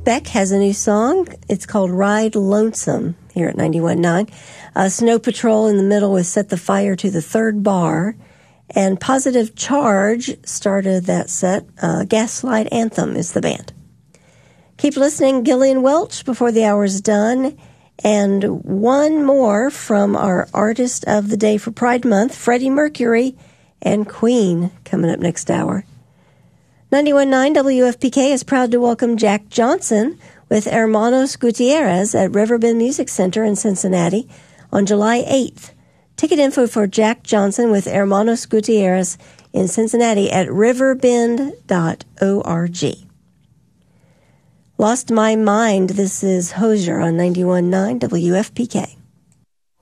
Beck has a new song. It's called Ride Lonesome here at 91.9. Snow Patrol in the middle with Set the Fire to the Third Bar. And Positive Charge started that set. Gaslight Anthem is the band. Keep listening. Gillian Welch before the hour's done. And one more from our Artist of the Day for Pride Month, Freddie Mercury and Queen, coming up next hour. 91.9 WFPK is proud to welcome Jack Johnson with Hermanos Gutierrez at Riverbend Music Center in Cincinnati on July 8th. Ticket info for Jack Johnson with Hermanos Gutierrez in Cincinnati at riverbend.org. Lost My Mind, this is Hozier on 91.9 WFPK.